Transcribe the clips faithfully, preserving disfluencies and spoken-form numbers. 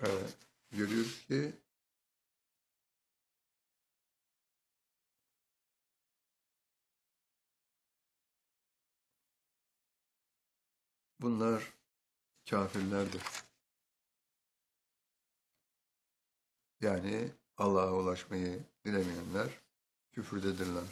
Evet, görüyoruz ki bunlar kafirlerdir. Yani Allah'a ulaşmayı dilemeyenler küfürdedirler.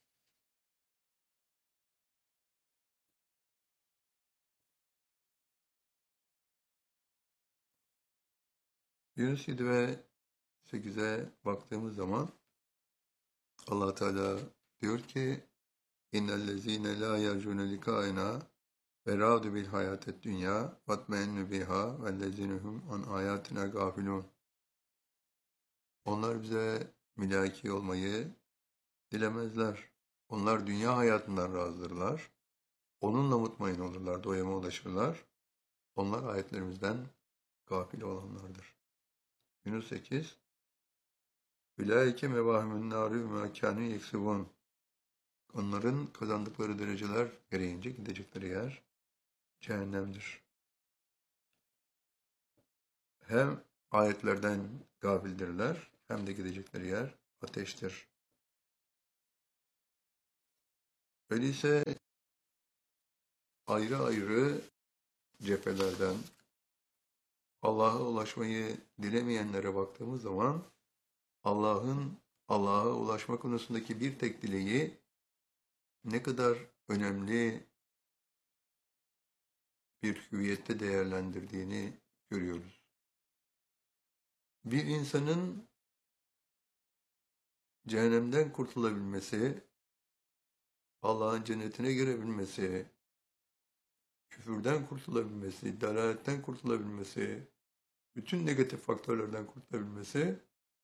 Yunus yedi ve sekize baktığımız zaman Allah Teala diyor ki İnnellezîne lâ yercûne likâenâ ve râdu bil hayâted dünya vatmeennü biha vellezîne hum an âyâtina gâfilûn. Onlar bize mülaki olmayı dilemezler. Onlar dünya hayatından razıdırlar. Onunla mutmain olurlar, doyuma ulaşırlar. Onlar ayetlerimizden gafil olanlardır. Yunus sekiz. Ulaike mevâhimün nâri ve mâ kânû yeksibûn. Onların kazandıkları dereceler gereğince gidecekleri yer cehennemdir. Hem ayetlerden gafildirler hem de gidecekleri yer ateştir. Öyleyse ayrı ayrı cephelerden Allah'a ulaşmayı dilemeyenlere baktığımız zaman Allah'ın Allah'a ulaşma konusundaki bir tek dileği ne kadar önemli bir hüviyette değerlendirdiğini görüyoruz. Bir insanın cehennemden kurtulabilmesi, Allah'ın cennetine girebilmesi, küfürden kurtulabilmesi, dalaletten kurtulabilmesi, bütün negatif faktörlerden kurtulabilmesi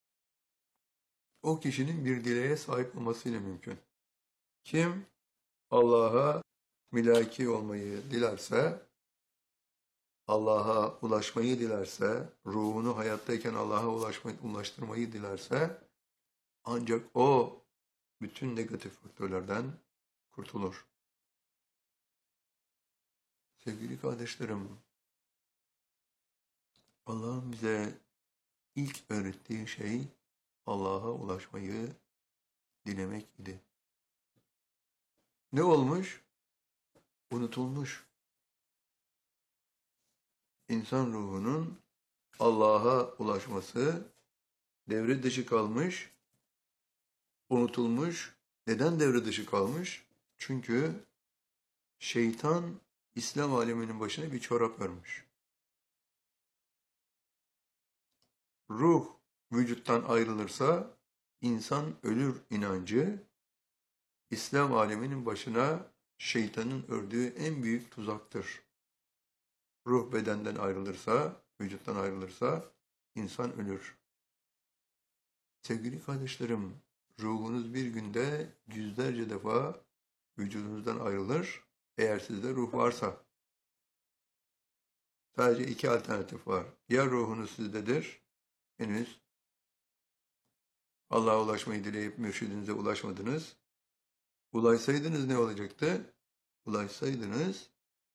o kişinin bir dileğe sahip olmasıyla mümkün. Kim Allah'a milaki olmayı dilerse, Allah'a ulaşmayı dilerse, ruhunu hayattayken Allah'a ulaşmayı, ulaştırmayı dilerse, ancak o bütün negatif faktörlerden kurtulur. Sevgili kardeşlerim, Allah'ın bize ilk öğrettiği şey Allah'a ulaşmayı dilemek idi. Ne olmuş? Unutulmuş. İnsan ruhunun Allah'a ulaşması devre dışı kalmış, unutulmuş. Neden devre dışı kalmış? Çünkü şeytan İslam aleminin başına bir çorap örmüş. Ruh vücuttan ayrılırsa insan ölür inancı İslam aleminin başına şeytanın ördüğü en büyük tuzaktır. Ruh bedenden ayrılırsa, vücuttan ayrılırsa insan ölür. Sevgili kardeşlerim, ruhunuz bir günde yüzlerce defa vücudunuzdan ayrılır. Eğer sizde ruh varsa. Sadece iki alternatif var. Ya ruhunuz sizdedir, henüz Allah'a ulaşmayı dileyip mürşidinize ulaşmadınız. Ulaşsaydınız ne olacaktı? Ulaşsaydınız,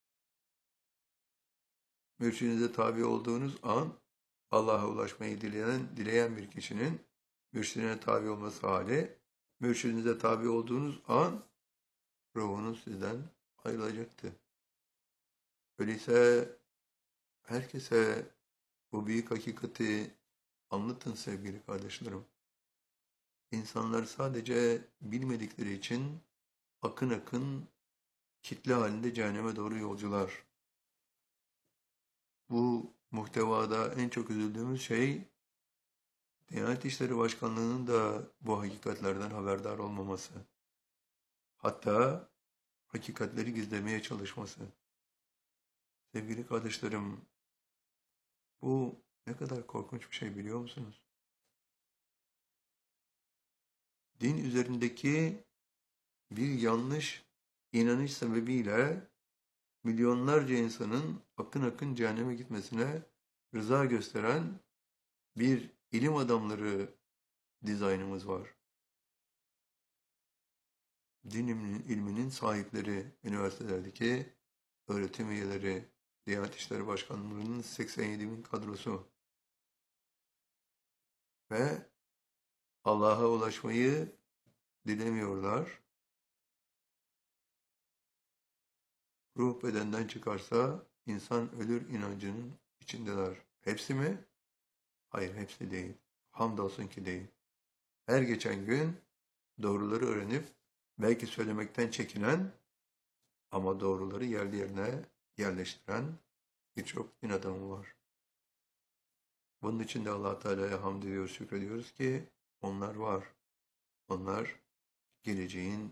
mürşidinize tabi olduğunuz an Allah'a ulaşmayı dileyen, dileyen bir kişinin mürşidine tabi olması hali, mürşidinize tabi olduğunuz an ruhunuz sizden ayrılacaktı. Öyleyse herkese bu büyük hakikati anlatın sevgili kardeşlerim. İnsanlar sadece bilmedikleri için akın akın kitle halinde cehenneme doğru yolcular. Bu muhtevada en çok üzüldüğümüz şey Diyanet İşleri Başkanlığı'nın da bu hakikatlerden haberdar olmaması. Hatta hakikatleri gizlemeye çalışması. Sevgili kardeşlerim, bu ne kadar korkunç bir şey biliyor musunuz? Din üzerindeki bir yanlış inanış sebebiyle milyonlarca insanın akın akın cehenneme gitmesine rıza gösteren bir ilim adamları dizaynımız var. Din ilminin sahipleri, üniversitelerdeki öğretim üyeleri, Diyanet İşleri Başkanlığı'nın seksen yedi bin kadrosu. ve Allah'a ulaşmayı dilemiyorlar. Ruh bedenden çıkarsa insan ölür inancının içindeler. Hepsi mi? Hayır, hepsi değil. Hamdolsun ki değil. Her geçen gün doğruları öğrenip belki söylemekten çekinen ama doğruları yerli yerine yerleştiren birçok din adamı var. Bunun için de Allah Teala'ya hamd ediyoruz, şükrediyoruz ki onlar var. Onlar geleceğin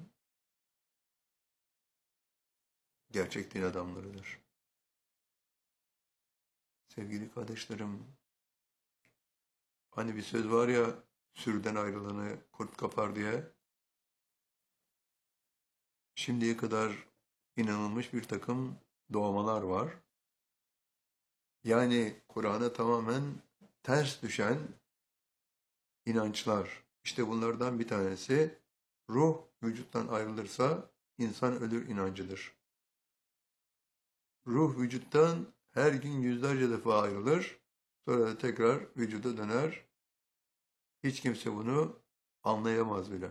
gerçek din adamlarıdır. Sevgili kardeşlerim, hani bir söz var ya, sürüden ayrılanı kurt kapar diye. Şimdiye kadar inanılmış bir takım doğmalar var. Yani Kur'an'a tamamen ters düşen inançlar. İşte bunlardan bir tanesi ruh vücuttan ayrılırsa insan ölür inancıdır. Ruh vücuttan her gün yüzlerce defa ayrılır, sonra da tekrar vücuda döner. Hiç kimse bunu anlayamaz bile.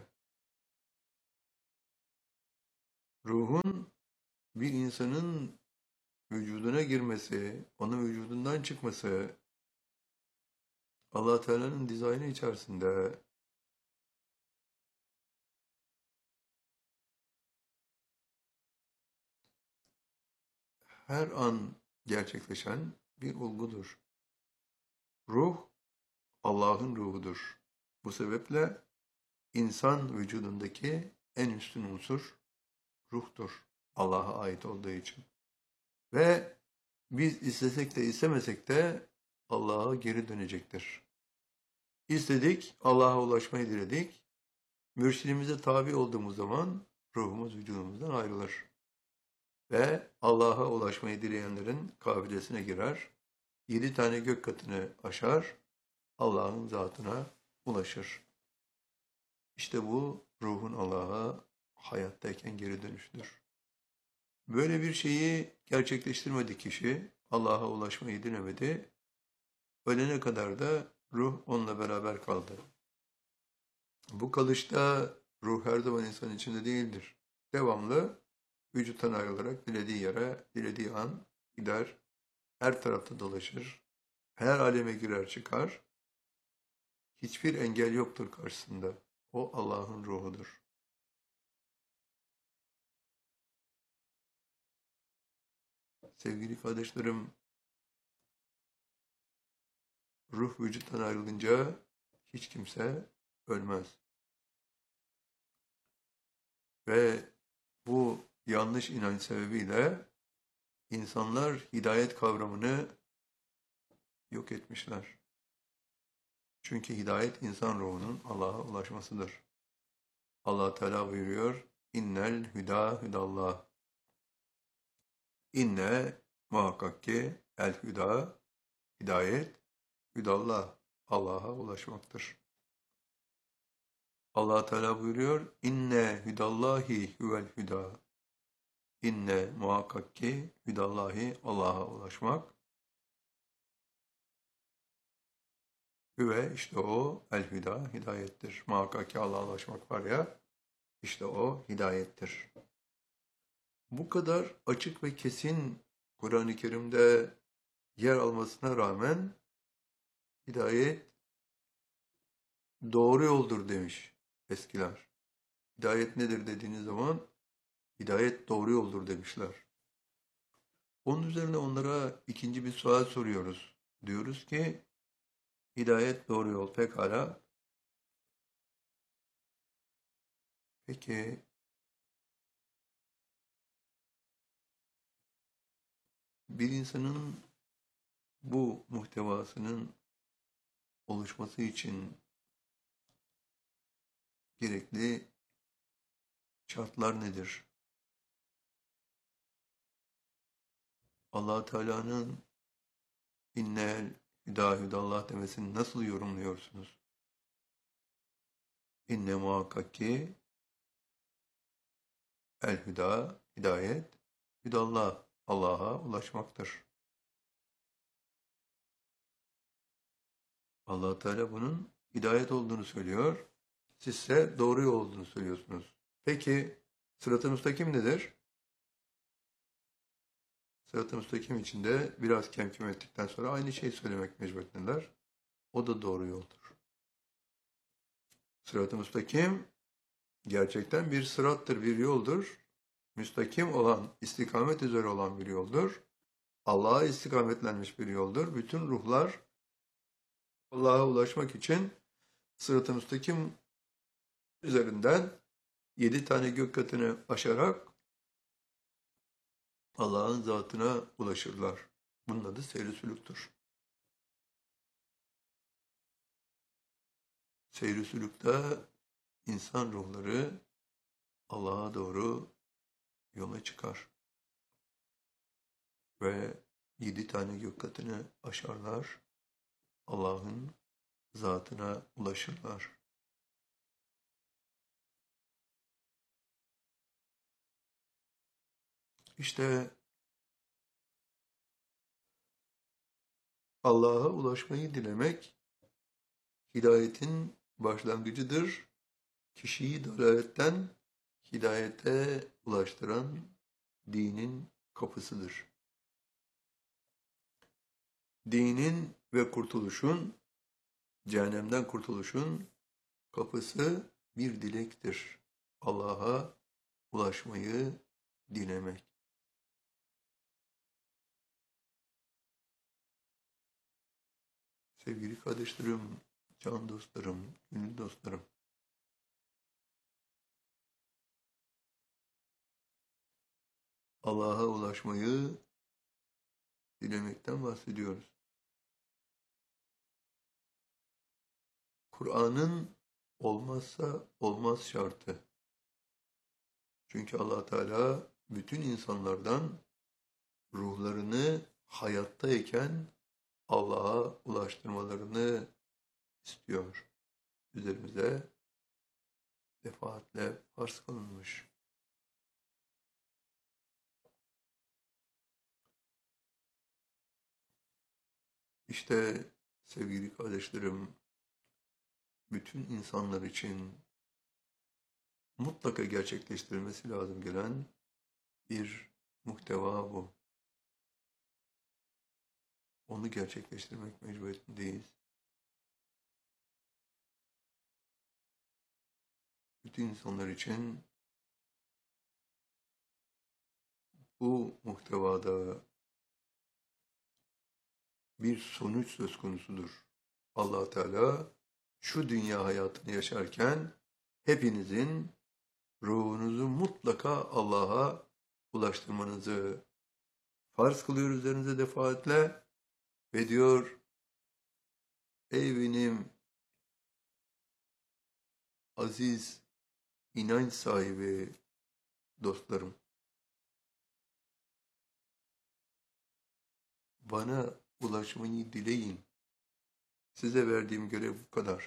Ruhun bir insanın vücuduna girmesi, onun vücudundan çıkması, Allah Teala'nın dizaynı içerisinde. Her an gerçekleşen bir olgudur. Ruh, Allah'ın ruhudur. Bu sebeple insan vücudundaki en üstün unsur ruhtur. Allah'a ait olduğu için. Ve biz istesek de istemesek de Allah'a geri dönecektir. İstedik, Allah'a ulaşmayı diledik. Mürşidimize tabi olduğumuz zaman ruhumuz vücudumuzdan ayrılır. Ve Allah'a ulaşmayı dileyenlerin kafilesine girer. Yedi tane gök katını aşar, Allah'ın zatına ulaşır. İşte bu ruhun Allah'a hayattayken geri dönüşüdür. Böyle bir şeyi gerçekleştirmedi kişi, Allah'a ulaşmayı dilemedi. Ölene kadar da ruh onunla beraber kaldı. Bu kalışta ruh her zaman insan içinde değildir. Devamlı vücuttan ayrılarak dilediği yere, dilediği an gider, her tarafta dolaşır, her aleme girer çıkar. Hiçbir engel yoktur karşısında. O Allah'ın ruhudur. Sevgili kardeşlerim, ruh vücuttan ayrılınca hiç kimse ölmez. Ve bu yanlış inanç sebebiyle insanlar hidayet kavramını yok etmişler. Çünkü hidayet insan ruhunun Allah'a ulaşmasıdır. Allah Teala buyuruyor, İnnel hüda hüdallah. İnne muhakkak ki el hüda, hidayet, hüdallah, Allah'a ulaşmaktır. Allah Teala buyuruyor, İnne hüdallahi huvel hüda. İnne muhakkak ki hüdallahi, Allah'a ulaşmak. Hüve işte o el hüda, hidayettir. Muhakkak ki Allah'a ulaşmak var ya, işte o hidayettir. Bu kadar açık ve kesin Kur'an-ı Kerim'de yer almasına rağmen hidayet doğru yoldur demiş eskiler. Hidayet nedir dediğiniz zaman hidayet doğru yoldur demişler. Onun üzerine onlara ikinci bir sual soruyoruz. Diyoruz ki hidayet doğru yol pekala. Peki bir insanın bu muhtevasının oluşması için gerekli şartlar nedir? Allah Teala'nın innel hüda hüdallah demesini nasıl yorumluyorsunuz? İnne muhakkak ki el hüda, hidayet, hüdallah, Allah'a ulaşmaktır. Allah Teala bunun hidayet olduğunu söylüyor. Sizse doğru yol olduğunu söylüyorsunuz. Peki sırat-ı müstakim nedir? Sırat-ı müstakim içinde biraz kemküm ettikten sonra aynı şeyi söylemek mecburiyetindeler. O da doğru yoldur. Sırat-ı müstakim gerçekten bir sırattır, bir yoldur. Müstakim olan, istikamet üzere olan bir yoldur. Allah'a istikametlenmiş bir yoldur. Bütün ruhlar Allah'a ulaşmak için sırat-ı müstakim üzerinden yedi tane gök katını aşarak Allah'ın zatına ulaşırlar. Bunun adı seyr-i sülüktür. Seyr-i sülükte insan ruhları Allah'a doğru yola çıkar. Ve yedi tane gök katını aşarlar. Allah'ın zatına ulaşırlar. İşte Allah'a ulaşmayı dilemek hidayetin başlangıcıdır. Kişiyi dalaletten hidayete ulaştıran dinin kapısıdır. Dinin ve kurtuluşun, cehennemden kurtuluşun kapısı bir dilektir. Allah'a ulaşmayı dilemek. Sevgili kardeşlerim, can dostlarım, gönül dostlarım. Allah'a ulaşmayı dilemekten bahsediyoruz. Kur'an'ın olmazsa olmaz şartı. Çünkü Allah Teala bütün insanlardan ruhlarını hayattayken Allah'a ulaştırmalarını istiyor. Üzerimize defaatle farz kılınmış. İşte sevgili kardeşlerim, bütün insanlar için mutlaka gerçekleştirilmesi lazım gelen bir muhteva bu. Onu gerçekleştirmek mecburiyetindeyiz. Bütün insanlar için bu muhtevada bir sonuç söz konusudur. Allah Teala şu dünya hayatını yaşarken hepinizin ruhunuzu mutlaka Allah'a ulaştırmanızı farz kılıyor üzerinize defaatle ve diyor, ey benim aziz inanç sahibi dostlarım, bana ulaşmayı dileyin. Size verdiğim görev bu kadar.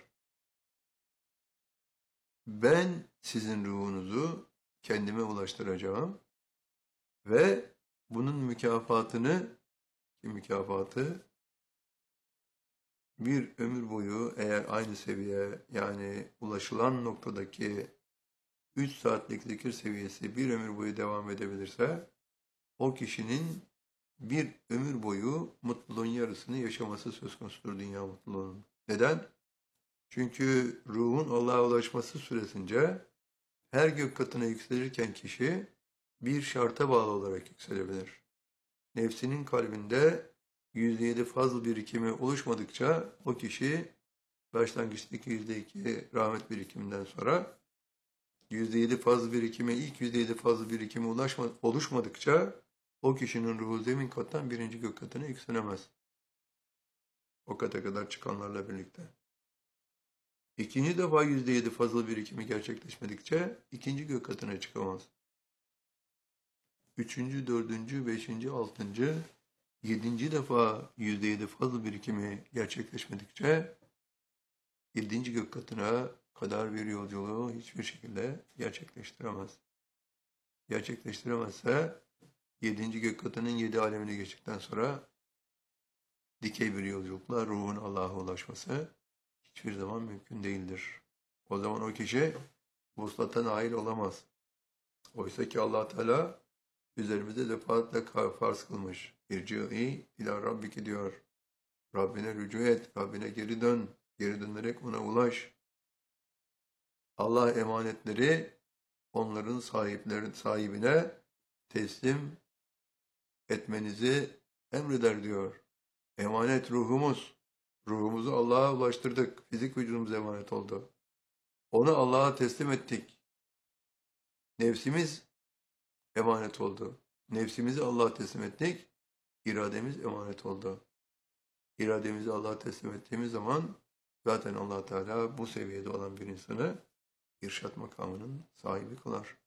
Ben sizin ruhunuzu kendime ulaştıracağım ve bunun mükafatını, ki mükafatı bir ömür boyu eğer aynı seviye, yani ulaşılan noktadaki üç saatlik zikir seviyesi bir ömür boyu devam edebilirse o kişinin bir ömür boyu mutluluğun yarısını yaşaması söz konusudur, dünya mutluluğunun. Neden? Çünkü ruhun Allah'a ulaşması süresince her gök katına yükselirken kişi bir şarta bağlı olarak yükselebilir. Nefsinin kalbinde yüzde yedi fazl birikimi oluşmadıkça o kişi başlangıçtaki yüzde iki rahmet birikiminden sonra yüzde yedi fazl birikimi, ilk yüzde yedi fazl birikimi ulaşma, oluşmadıkça o kişinin ruhu zemin kattan birinci gök katına yükselemez. O kata kadar çıkanlarla birlikte. İkinci defa yüzde yedi fazla birikimi gerçekleşmedikçe ikinci gök katına çıkamaz. Üçüncü, dördüncü, beşinci, altıncı, yedinci defa yüzde yedi fazla birikimi gerçekleşmedikçe yedinci gök katına kadar bir yolculuğu hiçbir şekilde gerçekleştiremez. Gerçekleştiremezse yedinci gök katının yedi alemini geçtikten sonra dikey bir yolculukla ruhun Allah'a ulaşması hiçbir zaman mümkün değildir. O zaman o kişi vuslata nail olamaz. Oysa ki Allah Teala üzerimize defaatle farz kılmış. İrci'i ila Rabbiki diyor. Rabbine rücu et, Rabbine geri dön. Geri dönerek ona ulaş. Allah emanetleri onların sahiplerin sahibine teslim etmenizi emreder diyor. Emanet ruhumuz. Ruhumuzu Allah'a ulaştırdık. Fizik vücudumuz emanet oldu. Onu Allah'a teslim ettik. Nefsimiz emanet oldu. Nefsimizi Allah'a teslim ettik. İrademiz emanet oldu. İrademizi Allah'a teslim ettiğimiz zaman zaten Allah Teala bu seviyede olan bir insanı irşat makamının sahibi kılar.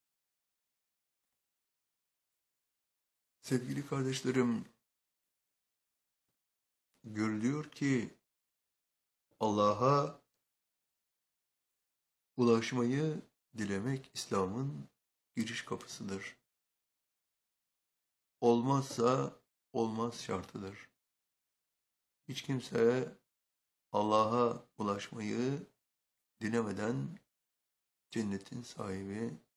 Sevgili kardeşlerim, görülüyor ki Allah'a ulaşmayı dilemek İslam'ın giriş kapısıdır. Olmazsa olmaz şartıdır. Hiç kimse Allah'a ulaşmayı dilemeden cennetin sahibi